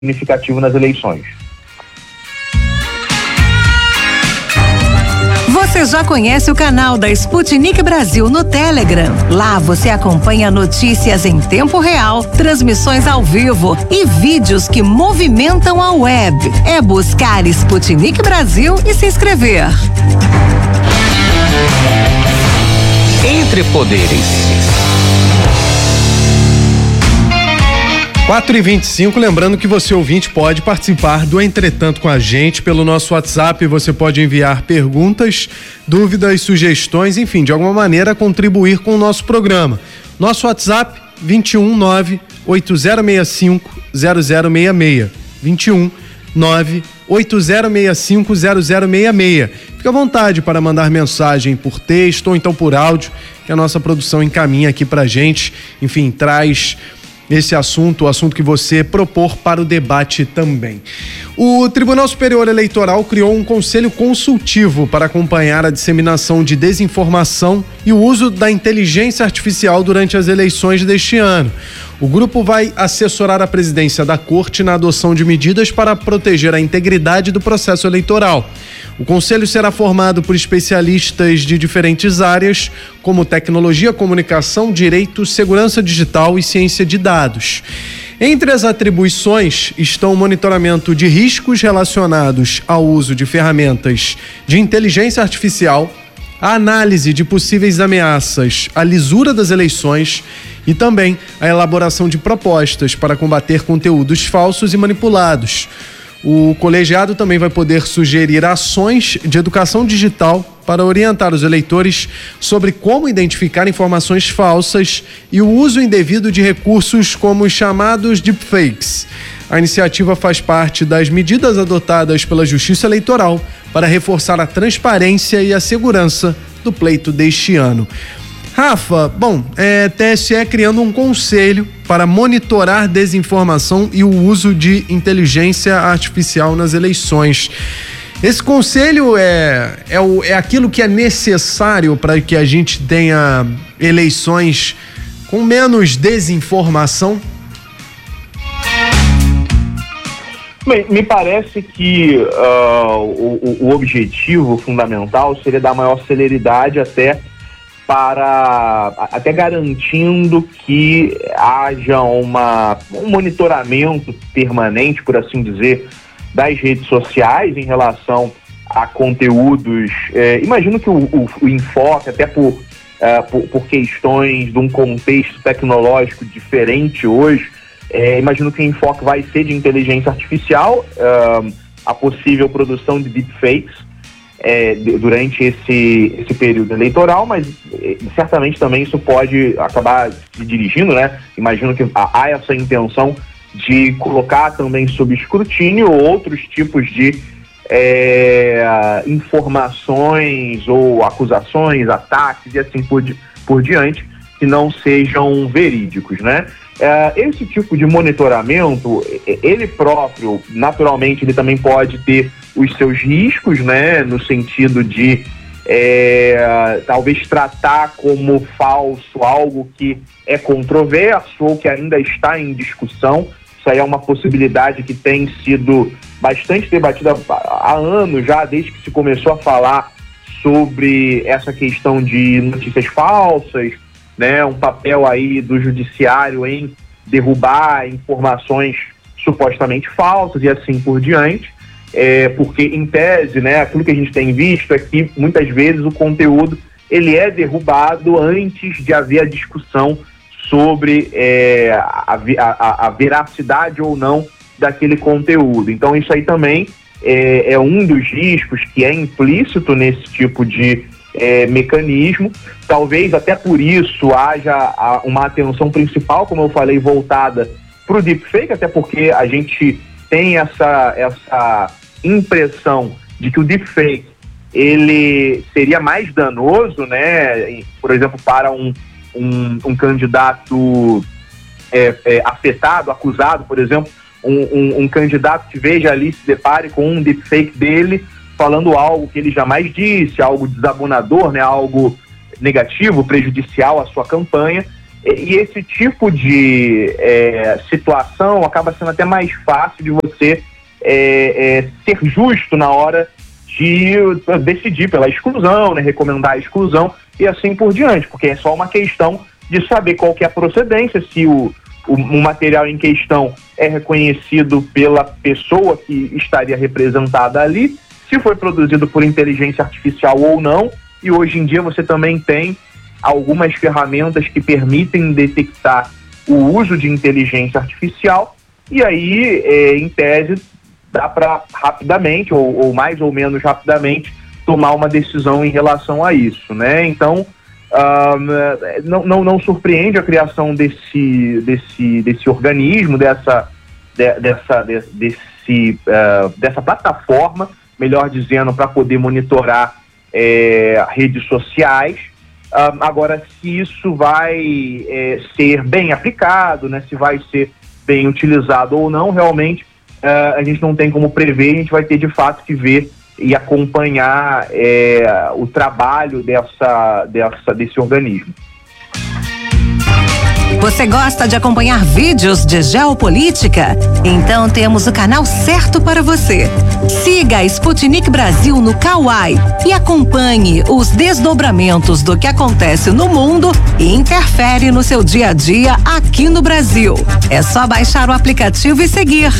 significativo nas eleições. Você já conhece o canal da Sputnik Brasil no Telegram? Lá você acompanha notícias em tempo real, transmissões ao vivo e vídeos que movimentam a web. É buscar Sputnik Brasil e se inscrever. Entre Poderes. 4h25, lembrando que você, ouvinte, pode participar do Entretanto com a gente pelo nosso WhatsApp. Você pode enviar perguntas, dúvidas, sugestões, enfim, de alguma maneira contribuir com o nosso programa. Nosso WhatsApp, 219-8065-0066. 219-8065-0066. Fique à vontade para mandar mensagem por texto ou então por áudio, que a nossa produção encaminha aqui pra gente. Enfim, traz esse assunto, o assunto que você propor para o debate também. O Tribunal Superior Eleitoral criou um conselho consultivo para acompanhar a disseminação de desinformação e o uso da inteligência artificial durante as eleições deste ano. O grupo vai assessorar a presidência da Corte na adoção de medidas para proteger a integridade do processo eleitoral. O conselho será formado por especialistas de diferentes áreas, como tecnologia, comunicação, direito, segurança digital e ciência de dados. Entre as atribuições estão o monitoramento de riscos relacionados ao uso de ferramentas de inteligência artificial, a análise de possíveis ameaças à lisura das eleições e também a elaboração de propostas para combater conteúdos falsos e manipulados. O colegiado também vai poder sugerir ações de educação digital para orientar os eleitores sobre como identificar informações falsas e o uso indevido de recursos como os chamados deepfakes. A iniciativa faz parte das medidas adotadas pela Justiça Eleitoral para reforçar a transparência e a segurança do pleito deste ano. Rafa, TSE criando um conselho para monitorar desinformação e o uso de inteligência artificial nas eleições. Esse conselho é aquilo que é necessário para que a gente tenha eleições com menos desinformação? Bem, me parece que o objetivo fundamental seria dar maior celeridade até garantindo que haja um monitoramento permanente, por assim dizer, das redes sociais em relação a conteúdos. Imagino que o enfoque, até por questões de um contexto tecnológico diferente hoje, imagino que o enfoque vai ser de inteligência artificial, a possível produção de deepfakes, durante esse período eleitoral, mas certamente também isso pode acabar se dirigindo, né? Imagino que há essa intenção de colocar também sob escrutínio outros tipos de informações ou acusações, ataques e assim por diante, que não sejam verídicos, né? Esse tipo de monitoramento, ele próprio, naturalmente, ele também pode ter os seus riscos, né? No sentido de talvez tratar como falso algo que é controverso ou que ainda está em discussão. Isso aí é uma possibilidade que tem sido bastante debatida há anos já, desde que se começou a falar sobre essa questão de notícias falsas, né, um papel aí do judiciário em derrubar informações supostamente falsas e assim por diante, porque em tese, né, aquilo que a gente tem visto é que muitas vezes o conteúdo ele é derrubado antes de haver a discussão sobre a veracidade ou não daquele conteúdo. Então isso aí também é um dos riscos que é implícito nesse tipo de mecanismo. Talvez até por isso haja uma atenção principal, como eu falei, voltada para o deepfake, até porque a gente tem essa impressão de que o deepfake ele seria mais danoso, né? Por exemplo, para um candidato afetado, acusado, por exemplo, um candidato que veja ali, se depare com um deepfake dele falando algo que ele jamais disse, algo desabonador, né, algo negativo, prejudicial à sua campanha, E esse tipo de situação acaba sendo até mais fácil de você ser justo na hora de decidir pela exclusão, né, recomendar a exclusão e assim por diante, porque é só uma questão de saber qual que é a procedência, se o material em questão é reconhecido pela pessoa que estaria representada ali, se foi produzido por inteligência artificial ou não, e hoje em dia você também tem algumas ferramentas que permitem detectar o uso de inteligência artificial, e aí, em tese, dá para rapidamente, ou mais ou menos rapidamente, tomar uma decisão em relação a isso, né? Então, não surpreende a criação desse organismo, dessa plataforma, melhor dizendo, para poder monitorar redes sociais. Agora, se isso vai ser bem aplicado, né, se vai ser bem utilizado ou não, realmente a gente não tem como prever, a gente vai ter de fato que ver e acompanhar o trabalho desse organismo. Você gosta de acompanhar vídeos de geopolítica? Então temos o canal certo para você. Siga a Sputnik Brasil no Kawai e acompanhe os desdobramentos do que acontece no mundo e interfere no seu dia a dia aqui no Brasil. É só baixar o aplicativo e seguir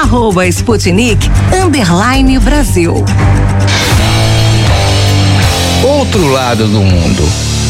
@Sputnik_Brasil. Outro lado do mundo.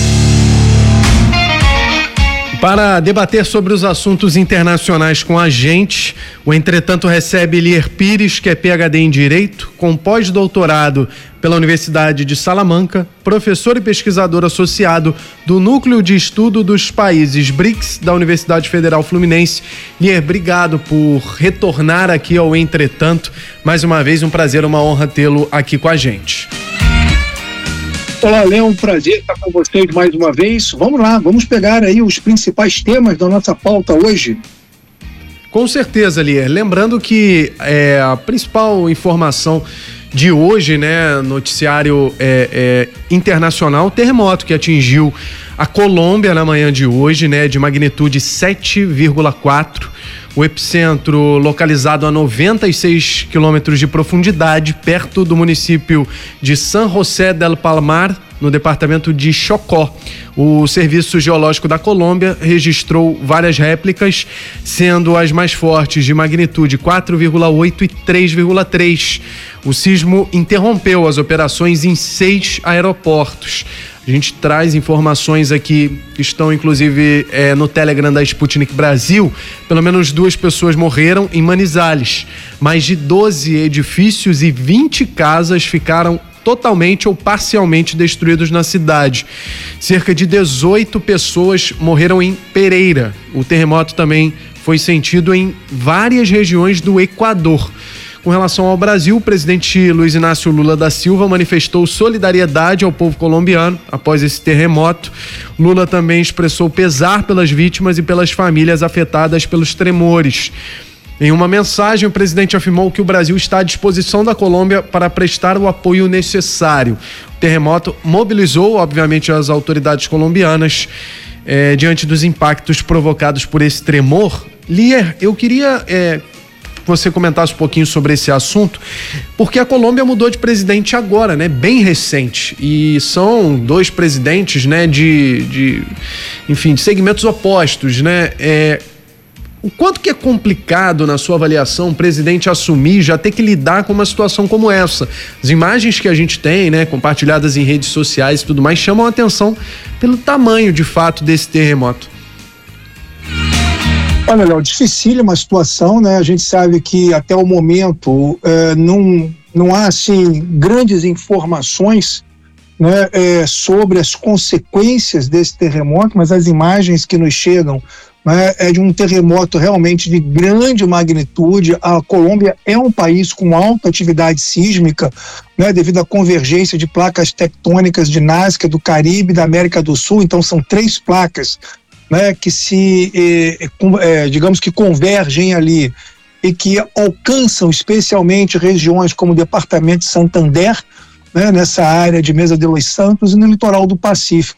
Para debater sobre os assuntos internacionais com a gente, o Entretanto recebe Lier Pires, que é PhD em Direito, com pós-doutorado pela Universidade de Salamanca, professor e pesquisador associado do Núcleo de Estudo dos Países BRICS da Universidade Federal Fluminense. Lier, obrigado por retornar aqui ao Entretanto. Mais uma vez, um prazer, uma honra tê-lo aqui com a gente. Olá, Léo, um prazer estar com vocês mais uma vez. Vamos lá, vamos pegar aí os principais temas da nossa pauta hoje. Com certeza, Lier. Lembrando que a principal informação de hoje, né, noticiário internacional, o terremoto que atingiu a Colômbia na manhã de hoje, né, de magnitude 7,4. O epicentro localizado a 96 quilômetros de profundidade, perto do município de San José del Palmar, no departamento de Chocó. O Serviço Geológico da Colômbia registrou várias réplicas, sendo as mais fortes de magnitude 4,8 e 3,3. O sismo interrompeu as operações em 6 aeroportos. A gente traz informações aqui que estão inclusive no Telegram da Sputnik Brasil. Pelo menos 2 pessoas morreram em Manizales. Mais de 12 edifícios e 20 casas ficaram totalmente ou parcialmente destruídos na cidade. Cerca de 18 pessoas morreram em Pereira. O terremoto também foi sentido em várias regiões do Equador. Com relação ao Brasil, o presidente Luiz Inácio Lula da Silva manifestou solidariedade ao povo colombiano após esse terremoto. Lula também expressou pesar pelas vítimas e pelas famílias afetadas pelos tremores. Em uma mensagem, o presidente afirmou que o Brasil está à disposição da Colômbia para prestar o apoio necessário. O terremoto mobilizou, obviamente, as autoridades colombianas diante dos impactos provocados por esse tremor. Lier, eu queria você comentasse um pouquinho sobre esse assunto, porque a Colômbia mudou de presidente agora, né? Bem recente. E são 2 presidentes, né? De segmentos opostos, né? O quanto que é complicado, na sua avaliação, o presidente assumir, já ter que lidar com uma situação como essa? As imagens que a gente tem, né, compartilhadas em redes sociais e tudo mais, chamam a atenção pelo tamanho, de fato, desse terremoto. Olha, Léo, dificílima a situação, né? A gente sabe que até o momento não há, assim, grandes informações, né, sobre as consequências desse terremoto, mas as imagens que nos chegam, né, é de um terremoto realmente de grande magnitude. A Colômbia é um país com alta atividade sísmica, né, devido à convergência de placas tectônicas de Nazca, do Caribe e da América do Sul. Então são 3 placas, né, que digamos que convergem ali e que alcançam especialmente regiões como o departamento de Santander, né, nessa área de Mesa de los Santos e no litoral do Pacífico.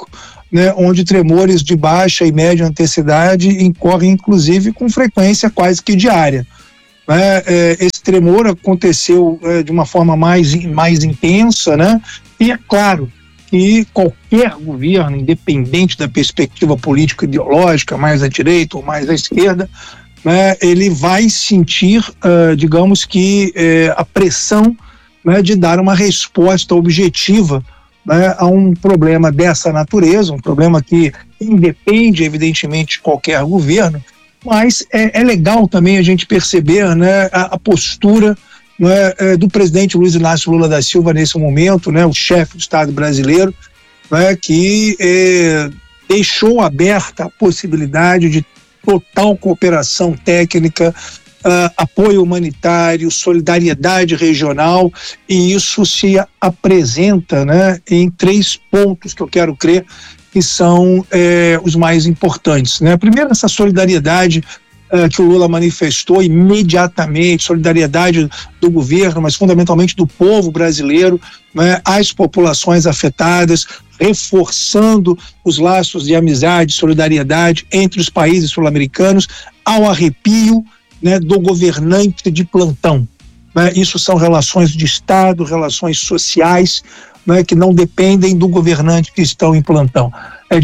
né, onde tremores de baixa e média intensidade incorrem, inclusive, com frequência quase que diária. Esse tremor aconteceu de uma forma mais intensa, né? E é claro que qualquer governo, independente da perspectiva política ideológica, mais à direita ou mais à esquerda, né, ele vai sentir, digamos que, a pressão, né, de dar uma resposta objetiva, né, a um problema dessa natureza, um problema que independe, evidentemente, de qualquer governo, mas é legal também a gente perceber, né, a postura, né, do presidente Luiz Inácio Lula da Silva nesse momento, né, o chefe do Estado brasileiro, né, que deixou aberta a possibilidade de total cooperação técnica, apoio humanitário, solidariedade regional, e isso se apresenta, né, em 3 pontos que eu quero crer que são os mais importantes, né? Primeiro, essa solidariedade que o Lula manifestou imediatamente, solidariedade do governo, mas fundamentalmente do povo brasileiro, né, às populações afetadas, reforçando os laços de amizade, solidariedade entre os países sul-americanos, ao arrepio, né, do governante de plantão. Né? Isso são relações de Estado, relações sociais, né, que não dependem do governante que estão de plantão.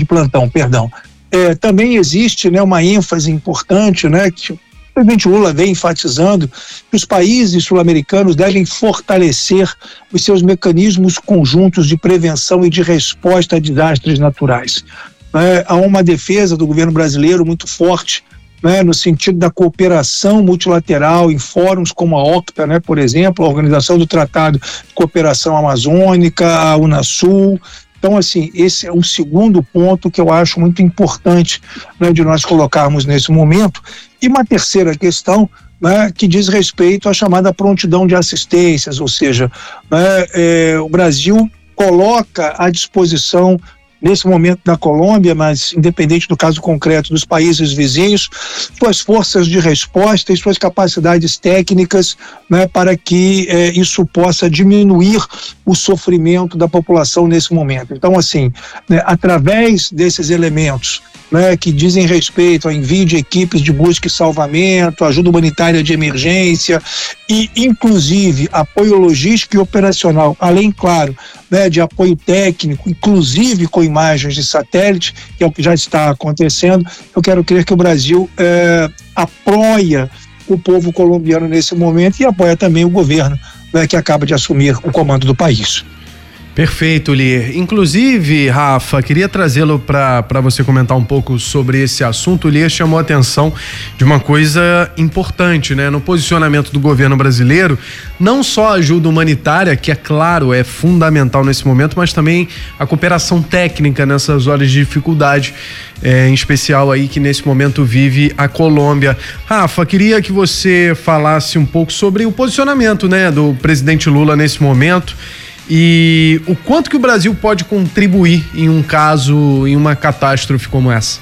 Também existe, né, uma ênfase importante, né, que o presidente Lula vem enfatizando, que os países sul-americanos devem fortalecer os seus mecanismos conjuntos de prevenção e de resposta a desastres naturais. Há uma defesa do governo brasileiro muito forte, né, no sentido da cooperação multilateral em fóruns como a OCTA, né, por exemplo, a Organização do Tratado de Cooperação Amazônica, a Unasul. Então, assim, esse é um segundo ponto que eu acho muito importante, né, de nós colocarmos nesse momento. E uma terceira questão, né, que diz respeito à chamada prontidão de assistências, ou seja, né, o Brasil coloca à disposição, nesse momento da Colômbia, mas independente do caso concreto dos países vizinhos, suas forças de resposta e suas capacidades técnicas, né, para que isso possa diminuir o sofrimento da população nesse momento. Então, assim, né, através desses elementos, né, que dizem respeito ao envio de equipes de busca e salvamento, ajuda humanitária de emergência e, inclusive, apoio logístico e operacional, além, claro, né, de apoio técnico, inclusive com imagens de satélite, que é o que já está acontecendo. Eu quero crer que o Brasil apoia o povo colombiano nesse momento e apoia também o governo, né, que acaba de assumir o comando do país. Perfeito, Lir. Inclusive, Rafa, queria trazê-lo para você comentar um pouco sobre esse assunto. O Lir chamou a atenção de uma coisa importante, né? No posicionamento do governo brasileiro, não só a ajuda humanitária, que é claro, é fundamental nesse momento, mas também a cooperação técnica nessas horas de dificuldade, em especial aí que nesse momento vive a Colômbia. Rafa, queria que você falasse um pouco sobre o posicionamento, né, do presidente Lula nesse momento, e o quanto que o Brasil pode contribuir em um caso, em uma catástrofe como essa.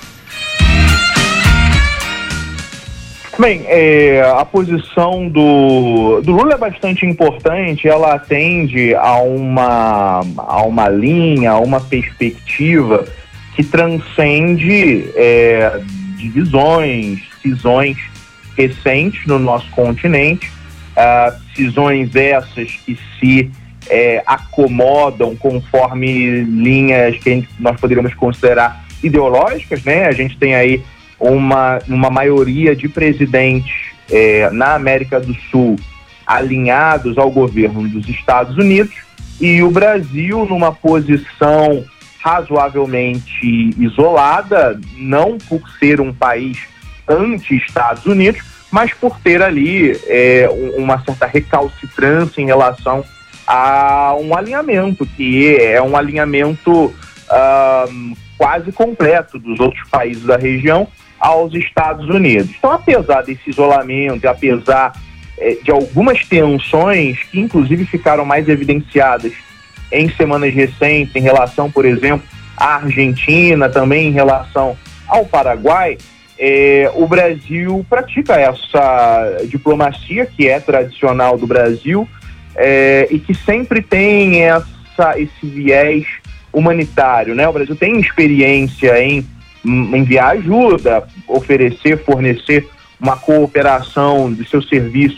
Bem, a posição do Lula é bastante importante. Ela atende a uma linha, a uma perspectiva que transcende divisões, cisões recentes no nosso continente, cisões essas que se acomodam conforme linhas que nós poderíamos considerar ideológicas, né? A gente tem aí uma maioria de presidentes na América do Sul alinhados ao governo dos Estados Unidos, e o Brasil numa posição razoavelmente isolada, não por ser um país anti-Estados Unidos, mas por ter ali uma certa recalcitrância em relação a um alinhamento, que é um alinhamento quase completo dos outros países da região aos Estados Unidos. Então, apesar desse isolamento e apesar de algumas tensões que inclusive ficaram mais evidenciadas em semanas recentes em relação, por exemplo, à Argentina, também em relação ao Paraguai, o Brasil pratica essa diplomacia que é tradicional do Brasil, e que sempre tem esse viés humanitário, né? O Brasil tem experiência em enviar ajuda, fornecer uma cooperação de seus serviços,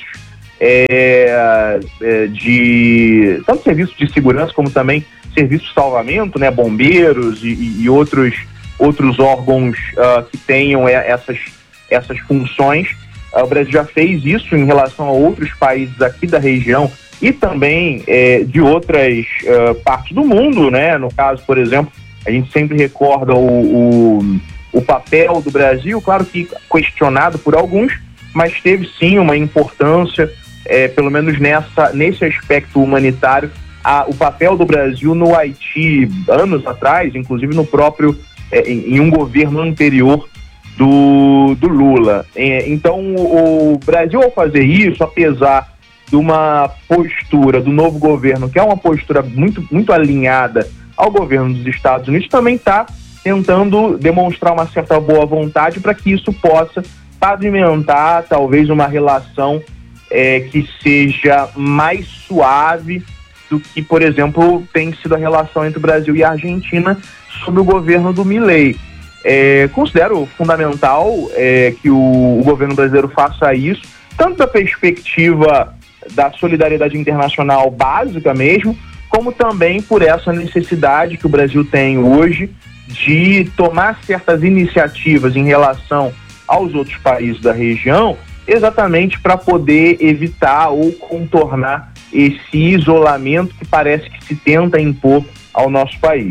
tanto serviços de segurança como também serviços de salvamento, né? Bombeiros e outros órgãos que tenham essas funções. O Brasil já fez isso em relação a outros países aqui da região e também de outras partes do mundo, né? No caso, por exemplo, a gente sempre recorda o papel do Brasil, claro que questionado por alguns, mas teve sim uma importância, pelo menos nesse aspecto humanitário, o papel do Brasil no Haiti, anos atrás, inclusive no próprio, em um governo anterior do Lula. Então, o Brasil, ao fazer isso, apesar de uma postura do novo governo, que é uma postura muito, muito alinhada ao governo dos Estados Unidos, também está tentando demonstrar uma certa boa vontade para que isso possa pavimentar talvez uma relação que seja mais suave do que, por exemplo, tem sido a relação entre o Brasil e a Argentina sob o governo do Milei. Considero fundamental que o governo brasileiro faça isso, tanto da perspectiva da solidariedade internacional básica mesmo, como também por essa necessidade que o Brasil tem hoje de tomar certas iniciativas em relação aos outros países da região, exatamente para poder evitar ou contornar esse isolamento que parece que se tenta impor ao nosso país.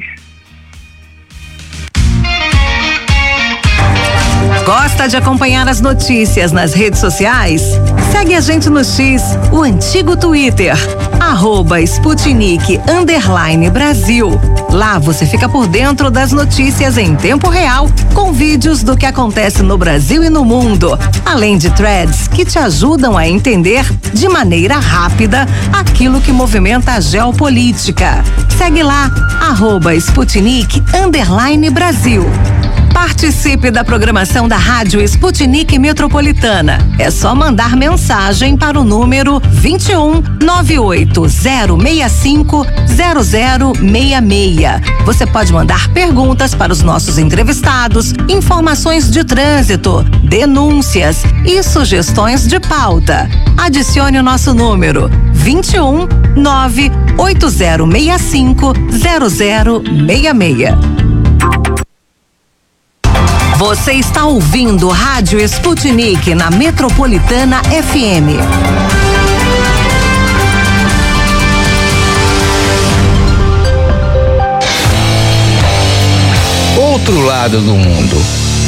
Gosta de acompanhar as notícias nas redes sociais? Segue a gente no X, o antigo Twitter, @Sputnik_Brasil. Lá você fica por dentro das notícias em tempo real, com vídeos do que acontece no Brasil e no mundo, além de threads que te ajudam a entender de maneira rápida aquilo que movimenta a geopolítica. Segue lá, @Sputnik_Brasil. Participe da programação da Rádio Sputnik Metropolitana. É só mandar mensagem para o número 21 98065 0066. Você pode mandar perguntas para os nossos entrevistados, informações de trânsito, denúncias e sugestões de pauta. Adicione o nosso número 21 98065 0066. Você está ouvindo Rádio Sputnik na Metropolitana FM. Outro lado do mundo.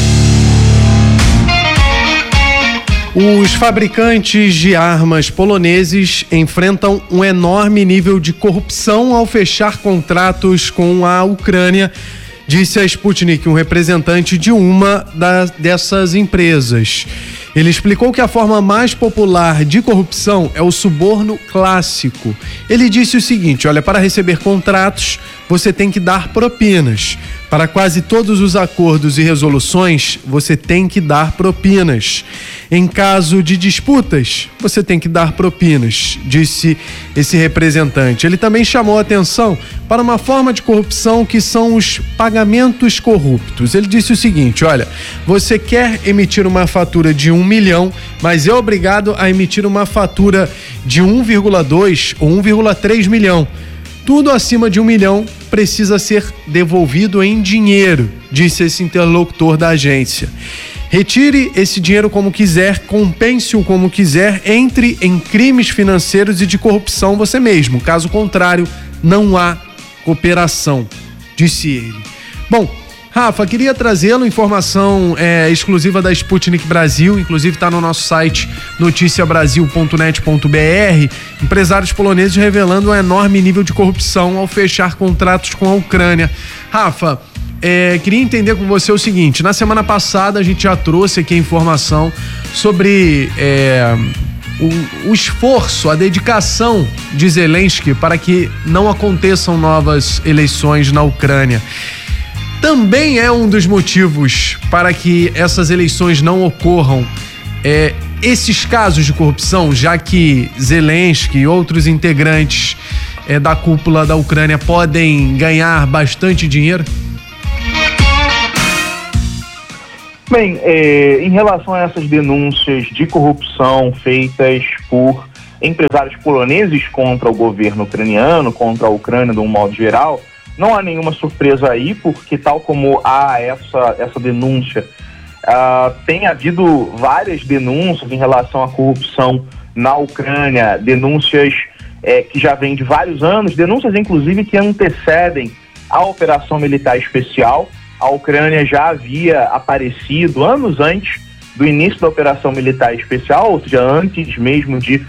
Os fabricantes de armas poloneses enfrentam um enorme nível de corrupção ao fechar contratos com a Ucrânia, disse a Sputnik, um representante de uma dessas empresas. Ele explicou que a forma mais popular de corrupção é o suborno clássico. Ele disse o seguinte: olha, para receber contratos, você tem que dar propinas. Para quase todos os acordos e resoluções, você tem que dar propinas. Em caso de disputas, você tem que dar propinas, disse esse representante. Ele também chamou a atenção para uma forma de corrupção que são os pagamentos corruptos. Ele disse o seguinte: olha, você quer emitir uma fatura de 1 milhão, mas é obrigado a emitir uma fatura de 1,2 ou 1,3 milhão. Tudo acima de 1 milhão precisa ser devolvido em dinheiro, disse esse interlocutor da agência. Retire esse dinheiro como quiser, compense-o como quiser, entre em crimes financeiros e de corrupção você mesmo. Caso contrário, não há cooperação, disse ele. Bom, Rafa, queria trazê-lo informação exclusiva da Sputnik Brasil, inclusive está no nosso site noticiabrasil.net.br, empresários poloneses revelando um enorme nível de corrupção ao fechar contratos com a Ucrânia. Rafa, queria entender com você o seguinte: na semana passada a gente já trouxe aqui a informação sobre o esforço, a dedicação de Zelensky para que não aconteçam novas eleições na Ucrânia. Também é um dos motivos para que essas eleições não ocorram esses casos de corrupção, já que Zelensky e outros integrantes da cúpula da Ucrânia podem ganhar bastante dinheiro? Bem, em relação a essas denúncias de corrupção feitas por empresários poloneses contra o governo ucraniano, contra a Ucrânia de um modo geral, não há nenhuma surpresa aí, porque tal como há essa denúncia, tem havido várias denúncias em relação à corrupção na Ucrânia, denúncias que já vêm de vários anos, denúncias inclusive que antecedem a operação militar especial. A Ucrânia já havia aparecido anos antes do início da operação militar especial, ou seja, antes mesmo de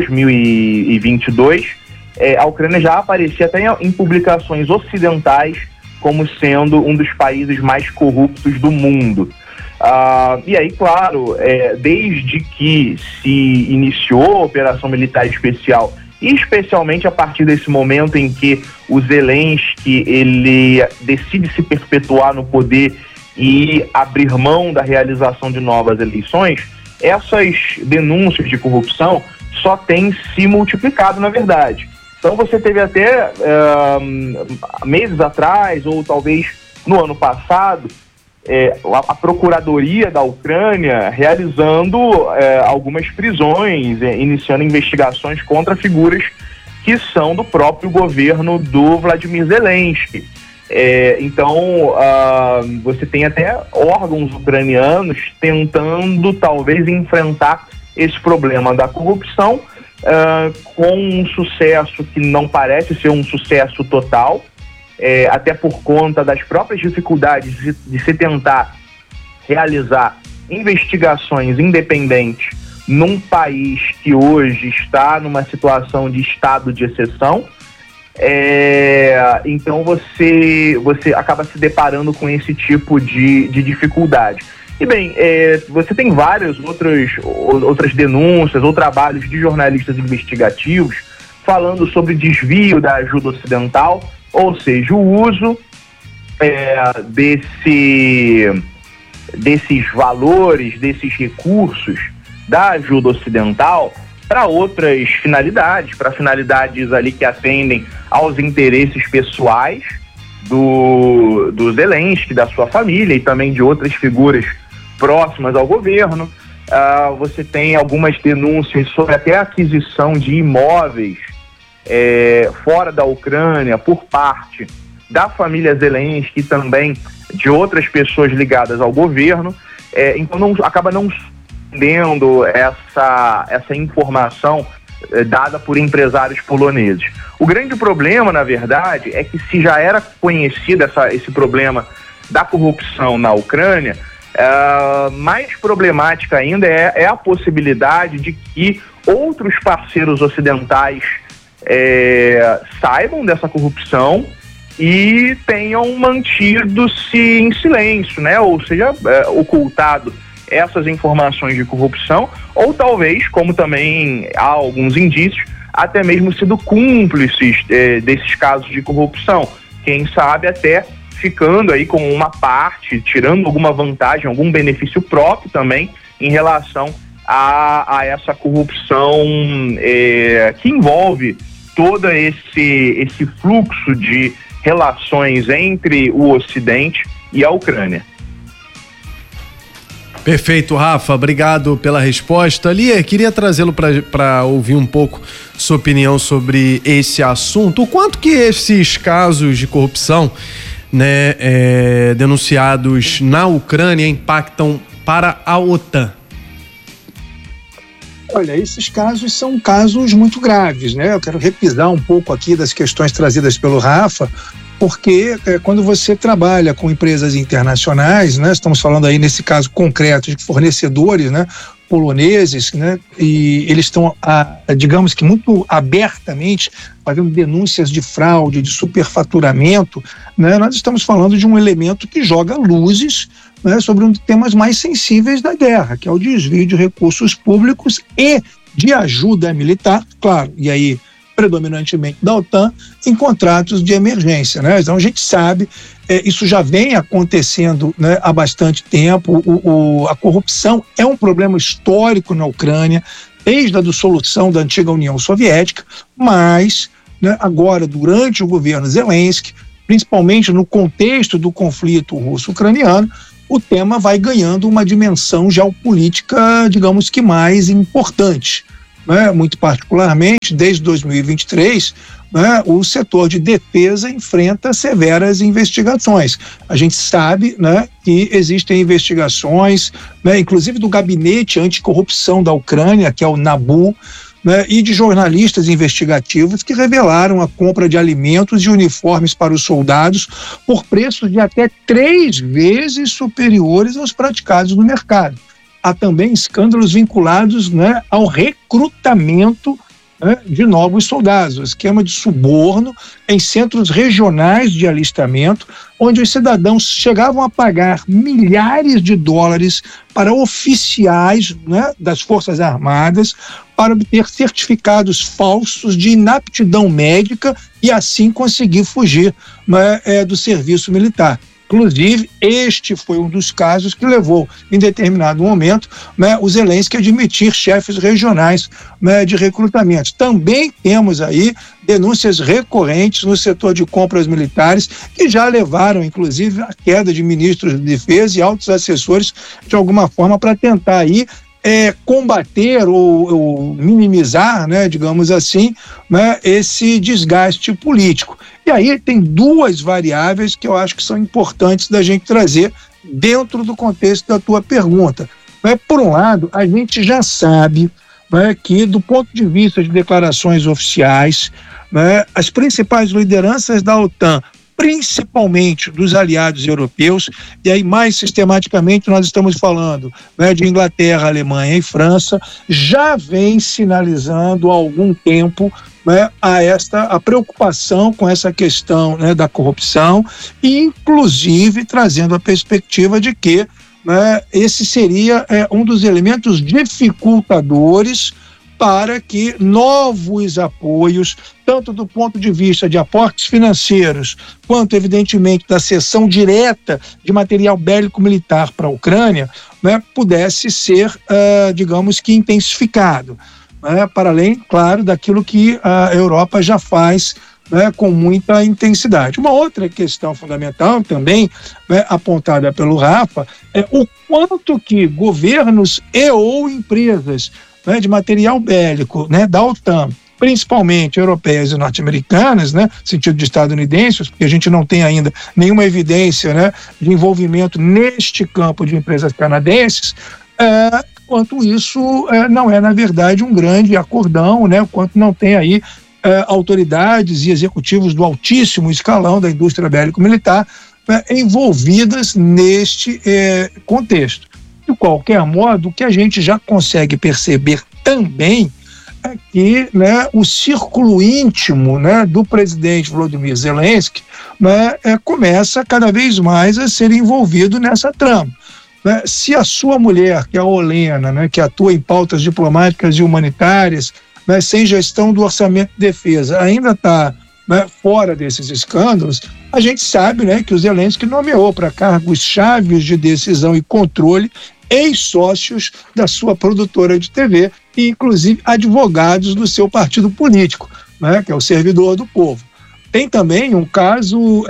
2022, a Ucrânia já aparecia até em publicações ocidentais como sendo um dos países mais corruptos do mundo. E aí, claro, desde que se iniciou a operação militar especial, e especialmente a partir desse momento em que o Zelensky ele decide se perpetuar no poder e abrir mão da realização de novas eleições, essas denúncias de corrupção só têm se multiplicado, na verdade. Então você teve até meses atrás, ou talvez no ano passado, a Procuradoria da Ucrânia realizando algumas prisões, iniciando investigações contra figuras que são do próprio governo do Vladimir Zelensky. Então, você tem até órgãos ucranianos tentando talvez enfrentar esse problema da corrupção com um sucesso que não parece ser um sucesso total, até por conta das próprias dificuldades de se tentar realizar investigações independentes num país que hoje está numa situação de estado de exceção. Então você acaba se deparando com esse tipo de dificuldade. E bem, você tem várias outras denúncias ou trabalhos de jornalistas investigativos falando sobre desvio da ajuda ocidental, ou seja, o uso desses valores, desses recursos da ajuda ocidental para outras finalidades, para finalidades ali que atendem aos interesses pessoais do Zelensky, da sua família e também de outras figuras próximas ao governo. Você tem algumas denúncias sobre até a aquisição de imóveis fora da Ucrânia por parte da família Zelensky e também de outras pessoas ligadas ao governo. Então acaba não entendendo essa informação dada por empresários poloneses. O grande problema, na verdade, é que se já era conhecido esse problema da corrupção na Ucrânia, mais problemática ainda é a possibilidade de que outros parceiros ocidentais saibam dessa corrupção e tenham mantido-se em silêncio, né? Ou seja, ocultado essas informações de corrupção, ou talvez, como também há alguns indícios, até mesmo sido cúmplices desses casos de corrupção. Quem sabe até ficando aí com uma parte, tirando alguma vantagem, algum benefício próprio também em relação a essa corrupção que envolve todo esse fluxo de relações entre o Ocidente e a Ucrânia. Perfeito, Rafa, obrigado pela resposta. Lia, queria trazê-lo para ouvir um pouco sua opinião sobre esse assunto. O quanto que esses casos de corrupção, né, denunciados na Ucrânia impactam para a OTAN? Olha, esses casos são casos muito graves, né? Eu quero repisar um pouco aqui das questões trazidas pelo Rafa, porque quando você trabalha com empresas internacionais, né, estamos falando aí nesse caso concreto de fornecedores, né, poloneses, né, e eles estão, digamos que muito abertamente fazendo denúncias de fraude, de superfaturamento, né, nós estamos falando de um elemento que joga luzes, né, sobre um dos temas mais sensíveis da guerra, que é o desvio de recursos públicos e de ajuda militar, claro, e aí predominantemente da OTAN, em contratos de emergência, né? Então a gente sabe, isso já vem acontecendo, né, há bastante tempo. A corrupção é um problema histórico na Ucrânia, desde a dissolução da antiga União Soviética, mas né, agora durante o governo Zelensky, principalmente no contexto do conflito russo-ucraniano, o tema vai ganhando uma dimensão geopolítica, digamos que mais importante, né? Muito particularmente, desde 2023, né, o setor de defesa enfrenta severas investigações. A gente sabe, né, que existem investigações, né, inclusive do Gabinete Anticorrupção da Ucrânia, que é o NABU, né, e de jornalistas investigativos que revelaram a compra de alimentos e uniformes para os soldados por preços de até 3 vezes superiores aos praticados no mercado. Há também escândalos vinculados, né, ao recrutamento, né, de novos soldados, o esquema de suborno em centros regionais de alistamento, onde os cidadãos chegavam a pagar milhares de dólares para oficiais, né, das Forças Armadas para obter certificados falsos de inaptidão médica e assim conseguir fugir, né, do serviço militar. Inclusive, este foi um dos casos que levou, em determinado momento, né, o Zelensky a admitir chefes regionais, né, de recrutamento. Também temos aí denúncias recorrentes no setor de compras militares, que já levaram, inclusive, à queda de ministros de defesa e altos assessores, de alguma forma, para tentar aí combater ou minimizar, né, digamos assim, né, esse desgaste político. E aí tem 2 variáveis que eu acho que são importantes da gente trazer dentro do contexto da tua pergunta. Por um lado, a gente já sabe, né, que do ponto de vista de declarações oficiais, né, as principais lideranças da OTAN, principalmente dos aliados europeus, e aí mais sistematicamente nós estamos falando, né, de Inglaterra, Alemanha e França, já vem sinalizando há algum tempo, né, a preocupação com essa questão, né, da corrupção, e inclusive trazendo a perspectiva de que, né, esse seria um dos elementos dificultadores para que novos apoios, tanto do ponto de vista de aportes financeiros, quanto, evidentemente, da cessão direta de material bélico militar para a Ucrânia, né, pudesse ser, digamos que, intensificado, né, para além, claro, daquilo que a Europa já faz, né, com muita intensidade. Uma outra questão fundamental também, né, apontada pelo Rafa, é o quanto que governos e ou empresas, né, de material bélico, né, da OTAN, principalmente europeias e norte-americanas, né, no sentido de estadunidenses, porque a gente não tem ainda nenhuma evidência, né, de envolvimento neste campo de empresas canadenses, quanto isso não é, na verdade, um grande acordão, né, quanto não tem aí autoridades e executivos do altíssimo escalão da indústria bélico-militar, né, envolvidas neste contexto. De qualquer modo, o que a gente já consegue perceber também é que, né, o círculo íntimo, né, do presidente Volodymyr Zelensky, né, começa cada vez mais a ser envolvido nessa trama. Né? Se a sua mulher, que é a Olena, né, que atua em pautas diplomáticas e humanitárias, né, sem gestão do orçamento de defesa, ainda está, né, fora desses escândalos, a gente sabe, né, que o Zelensky nomeou para cargos chaves de decisão e controle ex-sócios da sua produtora de TV e, inclusive, advogados do seu partido político, né, que é o Servidor do Povo. Tem também um caso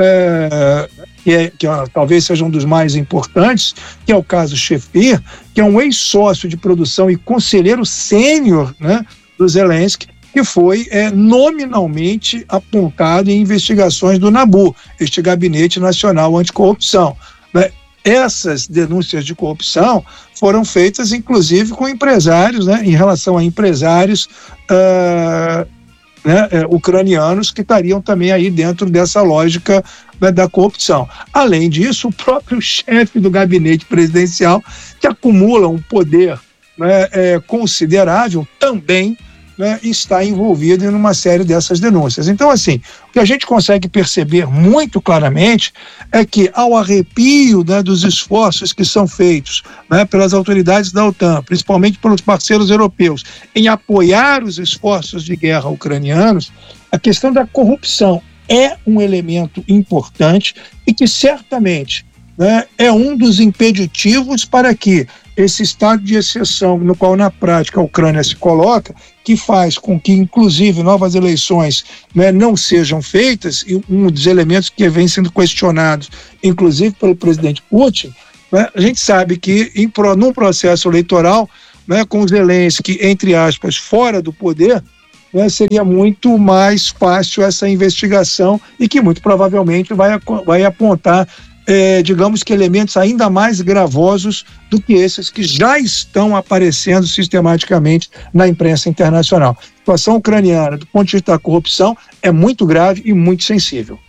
que talvez seja um dos mais importantes, que é o caso Shefir, que é um ex-sócio de produção e conselheiro sênior, né, do Zelensky, que foi nominalmente apontado em investigações do NABU, este Gabinete Nacional Anticorrupção. Né? Essas denúncias de corrupção foram feitas, inclusive, com empresários, né, em relação a empresários ucranianos que estariam também aí dentro dessa lógica, né, da corrupção. Além disso, o próprio chefe do gabinete presidencial, que acumula um poder, né, considerável, também, né, está envolvido em uma série dessas denúncias. Então, assim, o que a gente consegue perceber muito claramente é que, ao arrepio, né, dos esforços que são feitos, né, pelas autoridades da OTAN, principalmente pelos parceiros europeus, em apoiar os esforços de guerra ucranianos, a questão da corrupção é um elemento importante e que certamente, né, é um dos impeditivos para que esse estado de exceção no qual na prática a Ucrânia se coloca, que faz com que inclusive novas eleições, né, não sejam feitas, e um dos elementos que vem sendo questionados inclusive pelo presidente Putin, né, a gente sabe que num processo eleitoral, né, com o Zelensky, entre aspas, fora do poder, né, seria muito mais fácil essa investigação e que muito provavelmente vai apontar, digamos que elementos ainda mais gravosos do que esses que já estão aparecendo sistematicamente na imprensa internacional. A situação ucraniana, do ponto de vista da corrupção, é muito grave e muito sensível.